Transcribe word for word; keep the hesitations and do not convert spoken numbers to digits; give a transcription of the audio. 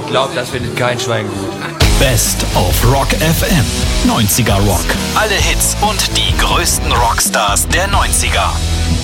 Ich glaube, das findet kein Schwein gut. Best of Rock F M. neunziger Rock. Alle Hits und die größten Rockstars der neunziger.